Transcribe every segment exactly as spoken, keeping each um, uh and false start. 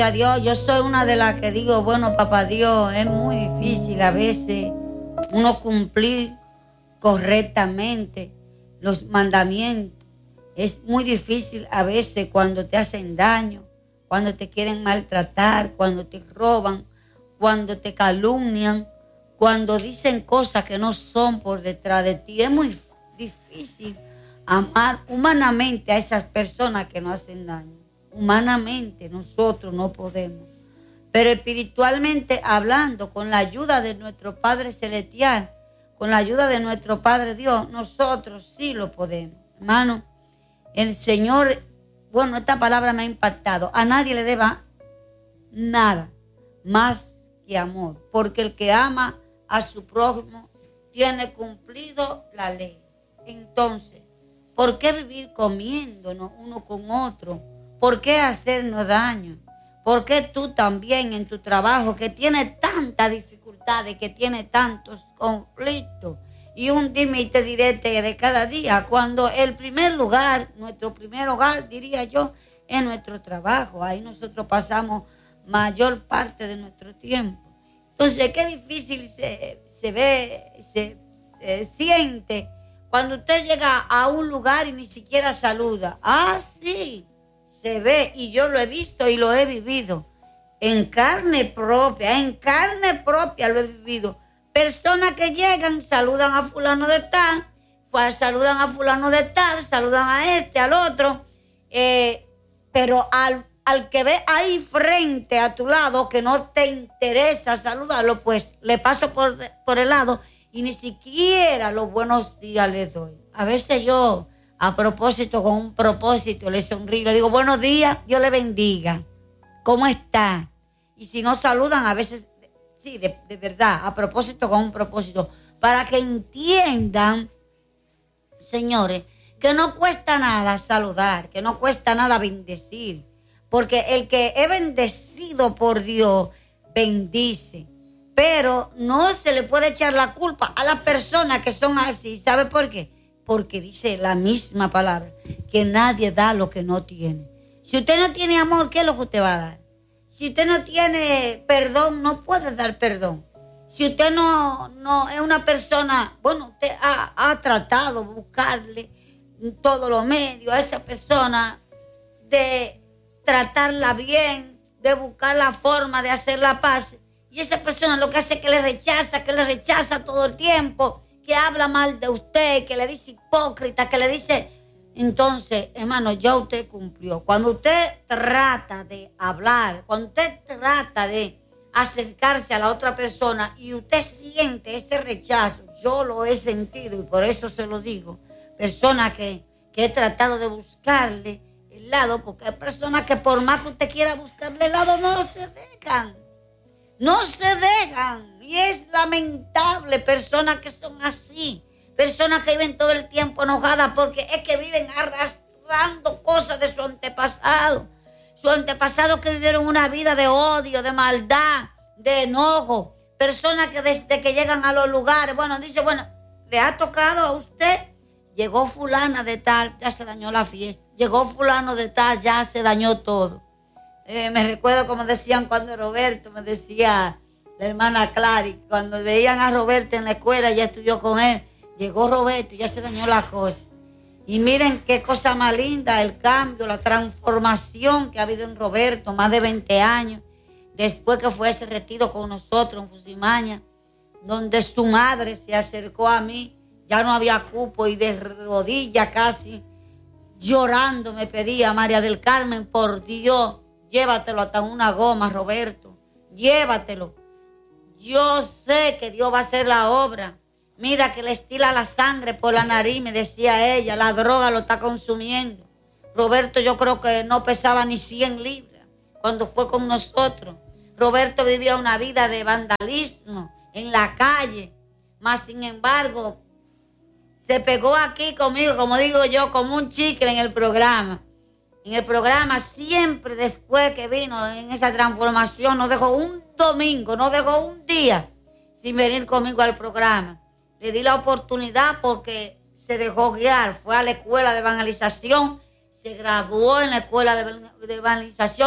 a Dios. Yo soy una de las que digo, bueno, papá Dios, es muy difícil a veces uno cumplir correctamente los mandamientos. Es muy difícil a veces cuando te hacen daño, cuando te quieren maltratar, cuando te roban, cuando te calumnian, cuando dicen cosas que no son por detrás de ti. Es muy difícil amar humanamente a esas personas que nos hacen daño. Humanamente nosotros no podemos. Pero espiritualmente hablando, con la ayuda de nuestro Padre Celestial, con la ayuda de nuestro Padre Dios, nosotros sí lo podemos. Hermano, el Señor, bueno, esta palabra me ha impactado. A nadie le deba nada más que amor, porque el que ama a su prójimo tiene cumplido la ley. Entonces, ¿por qué vivir comiéndonos uno con otro? ¿Por qué hacernos daño? ¿Por qué tú también en tu trabajo, que tienes tantas dificultades, que tienes tantos conflictos, y un dime y te direte de cada día, cuando el primer lugar, nuestro primer hogar, diría yo, es nuestro trabajo? Ahí nosotros pasamos mayor parte de nuestro tiempo. Entonces, qué difícil se, se ve, se, se siente cuando usted llega a un lugar y ni siquiera saluda. Ah, sí, se ve, y yo lo he visto y lo he vivido. En carne propia, en carne propia lo he vivido. Personas que llegan, saludan a fulano de tal, pues, saludan a fulano de tal, saludan a este, al otro, eh, pero al, al que ve ahí frente a tu lado, que no te interesa saludarlo, pues le paso por, por el lado y ni siquiera los buenos días les doy. A veces yo, a propósito, con un propósito, le sonrío, le digo, buenos días, Dios le bendiga, ¿cómo está? Y si no saludan, a veces... Sí, de, de verdad, a propósito, con un propósito, para que entiendan, señores, que no cuesta nada saludar, que no cuesta nada bendecir, porque el que es bendecido por Dios, bendice, pero no se le puede echar la culpa a las personas que son así. ¿Sabe por qué? Porque dice la misma palabra, que nadie da lo que no tiene. Si usted no tiene amor, ¿qué es lo que usted va a dar? Si usted no tiene perdón, no puede dar perdón. Si usted no, no es una persona, bueno, usted ha, ha tratado de buscarle en todos los medios a esa persona, de tratarla bien, de buscar la forma de hacer la paz. Y esa persona lo que hace es que le rechaza, que le rechaza todo el tiempo, que habla mal de usted, que le dice hipócrita, que le dice... Entonces, hermano, ya usted cumplió. Cuando usted trata de hablar, cuando usted trata de acercarse a la otra persona y usted siente ese rechazo, yo lo he sentido y por eso se lo digo, personas que, que he tratado de buscarle el lado, porque hay personas que por más que usted quiera buscarle el lado, no se dejan, no se dejan, y es lamentable personas que son así. Personas que viven todo el tiempo enojadas porque es que viven arrastrando cosas de su antepasado. Su antepasado que vivieron una vida de odio, de maldad, de enojo. Personas que desde que llegan a los lugares, bueno, dice, bueno, le ha tocado a usted. Llegó fulana de tal, ya se dañó la fiesta. Llegó fulano de tal, ya se dañó todo. Eh, me recuerdo como decían cuando Roberto, me decía la hermana Clary, cuando veían a Roberto en la escuela, ella estudió con él. Llegó Roberto y ya se dañó la cosa. Y miren qué cosa más linda, el cambio, la transformación que ha habido en Roberto, más de veinte años, después que fue ese retiro con nosotros en Fusimaña, donde su madre se acercó a mí, ya no había cupo y de rodillas casi, llorando me pedía, María del Carmen, por Dios, llévatelo hasta una goma, Roberto, llévatelo. Yo sé que Dios va a hacer la obra. Mira que le estila la sangre por la nariz, me decía ella, la droga lo está consumiendo. Roberto yo creo que no pesaba ni cien libras cuando fue con nosotros. Roberto vivía una vida de vandalismo en la calle, mas sin embargo se pegó aquí conmigo, como digo yo, como un chicle en el programa. En el programa siempre después que vino en esa transformación, no dejó un domingo, no dejó un día sin venir conmigo al programa. Le di la oportunidad porque se dejó guiar, fue a la escuela de evangelización, se graduó en la escuela de, de evangelización,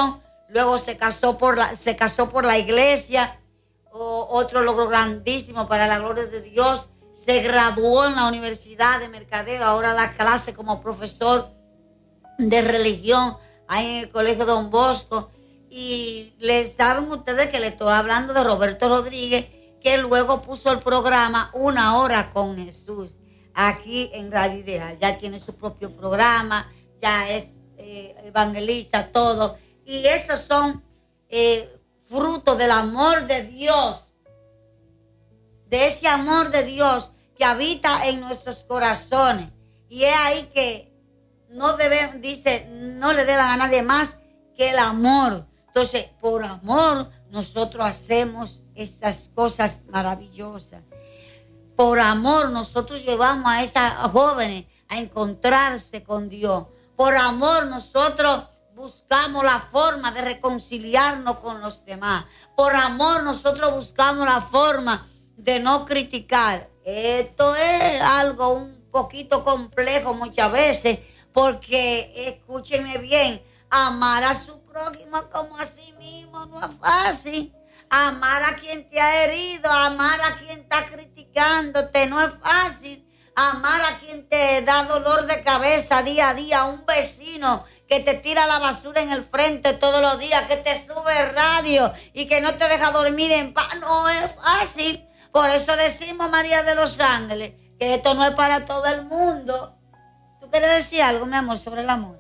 luego se casó por la, se casó por la iglesia, o, otro logro grandísimo para la gloria de Dios. Se graduó en la Universidad de Mercadeo, ahora da clase como profesor de religión ahí en el Colegio Don Bosco. Y les saben ustedes que le estoy hablando de Roberto Rodríguez, que luego puso el programa Una Hora con Jesús aquí en Radio Ideal. Ya tiene su propio programa, ya es eh, evangelista, todo. Y esos son eh, frutos del amor de Dios, de ese amor de Dios que habita en nuestros corazones. Y es ahí que no deben, dice, no le deban a nadie más que el amor. Entonces, por amor, nosotros hacemos estas cosas maravillosas. Por amor, nosotros llevamos a esas jóvenes a encontrarse con Dios. Por amor, nosotros buscamos la forma de reconciliarnos con los demás. Por amor, nosotros buscamos la forma de no criticar. Esto es algo un poquito complejo muchas veces, porque, escúchenme bien, amar a su prójimo como a sí mismo no es fácil. Amar a quien te ha herido, amar a quien está criticándote no es fácil. Amar a quien te da dolor de cabeza día a día, un vecino que te tira la basura en el frente todos los días, que te sube el radio y que no te deja dormir en paz, no es fácil. Por eso decimos, María de los Ángeles, que esto no es para todo el mundo. ¿Tú quieres decir algo, mi amor, sobre el amor?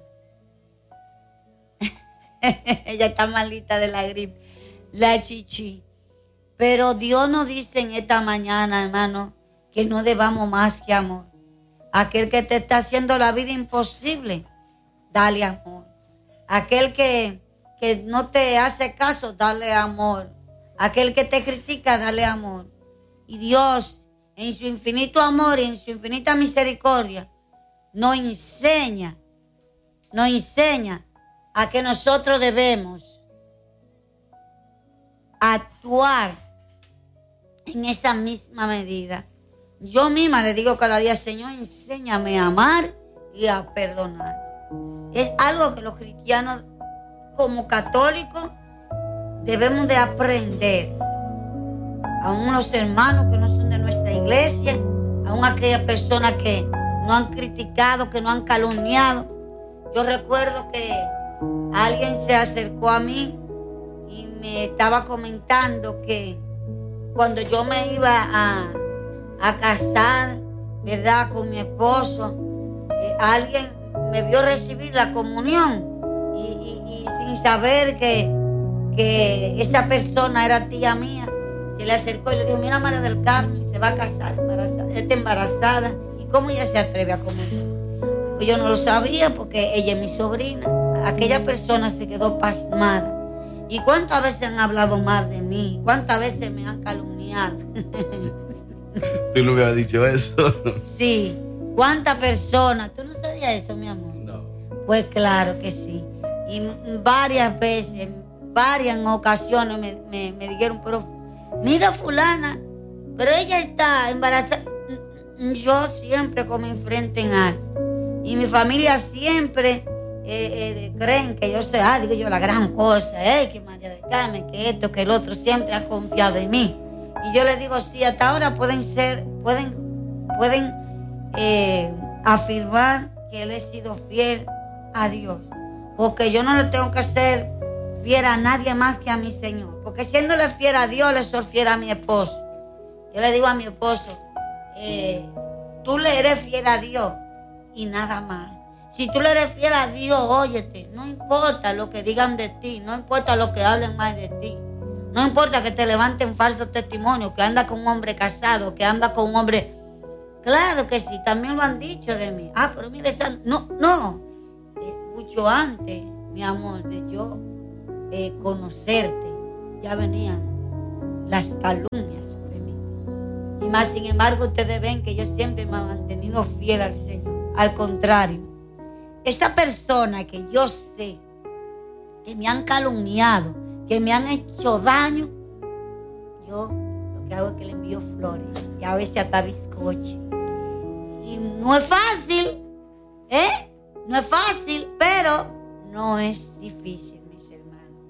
Ella está malita de la gripe, la chichi. Pero Dios nos dice en esta mañana, hermano, que no debamos más que amor. Aquel que te está haciendo la vida imposible, dale amor. Aquel que, que no te hace caso, dale amor. Aquel que te critica, dale amor. Y Dios, en su infinito amor y en su infinita misericordia, nos enseña, nos enseña a que nosotros debemos actuar en esa misma medida. Yo misma le digo cada día, Señor, enséñame a amar y a perdonar. Es algo que los cristianos, como católicos, debemos de aprender. Aún los hermanos que no son de nuestra iglesia, aún aquellas personas que no han criticado, que no han calumniado. Yo recuerdo que alguien se acercó a mí y me estaba comentando que cuando yo me iba a, a casar, ¿verdad?, con mi esposo, eh, alguien me vio recibir la comunión y, y, y sin saber que, que esa persona era tía mía, se le acercó y le dijo, mira, María del Carmen se va a casar, embarazada, está embarazada, ¿y cómo ella se atreve a comunión? Pues yo no lo sabía porque ella es mi sobrina. Aquella persona se quedó pasmada. ¿Y cuántas veces han hablado mal de mí? ¿Cuántas veces me han calumniado? ¿Tú no me has dicho eso? Sí. ¿Cuántas personas? ¿Tú no sabías eso, mi amor? No. Pues claro que sí. Y varias veces, varias ocasiones me, me, me dijeron, pero mira fulana, pero ella está embarazada. Yo siempre como enfrente en alto. Y mi familia siempre eh, eh, creen que yo soy, ah, digo yo, la gran cosa, eh, que María del Carmen, que esto, que el otro, siempre han confiado en mí. Y yo les digo, sí, hasta ahora pueden ser, pueden, pueden eh, afirmar que él he sido fiel a Dios. Porque yo no le tengo que ser fiel a nadie más que a mi Señor. Porque siéndole fiel a Dios, le soy fiel a mi esposo. Yo le digo a mi esposo, eh, tú le eres fiel a Dios y nada más. Si tú le eres fiel a Dios, óyete, no importa lo que digan de ti, no importa lo que hablen mal de ti, no importa que te levanten falsos testimonios, que anda con un hombre casado, que anda con un hombre... Claro que sí, también lo han dicho de mí. Ah, pero mire, esa... no, no. Eh, mucho antes, mi amor, de yo eh, conocerte, ya venían las calumnias sobre mí. Y más, sin embargo, ustedes ven que yo siempre me he mantenido fiel al Señor. Al contrario, esa persona que yo sé que me han calumniado, que me han hecho daño, yo lo que hago es que le envío flores y a veces hasta bizcocho. Y no es fácil, ¿eh? No es fácil, pero no es difícil, mis hermanos.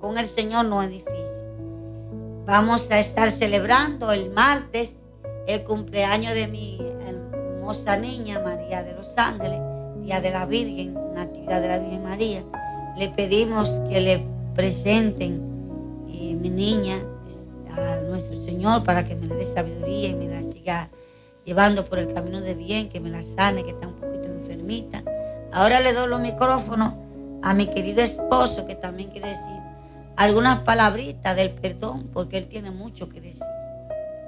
con el Señor no es difícil. Vamos a estar celebrando el martes el cumpleaños de mi hermosa niña María de los Ángeles, Día de la Virgen, Natividad de la Virgen María. Le pedimos que le presenten eh, mi niña a nuestro Señor para que me le dé sabiduría y me la siga llevando por el camino de bien, que me la sane, que está un poquito enfermita. Ahora le doy los micrófonos a mi querido esposo, que también quiere decir algunas palabritas del perdón, porque él tiene mucho que decir.